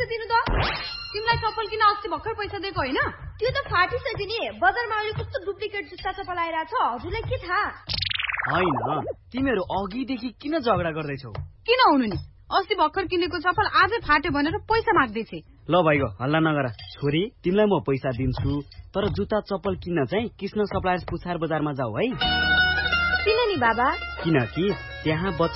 दिनु त तिमीलाई चप्पल किन अस्ति भर्खर पैसा दिएको हैन त्यो त फाटिसक्यो नि बजारमा अहिले कस्तो डुप्लिकेट जुत्ता चप्पल आइराछ हजुरलाई के थाहा हैन तिमीहरु अघिदेखि किन झगडा गर्दैछौ किन हुनु नि अस्ति भर्खर किनेको चप्पल आजै फाट्यो भनेर पैसा माग्दैछे ल भाइको हल्ला नगर छोरी तिमीलाई म पैसा दिन्छु तर जुत्ता चप्पल किन्न चाहिँ कृष्ण सप्लायर्स पुछार बजारमा जाऊ है किन नि बाबा किनकि त्यहाँ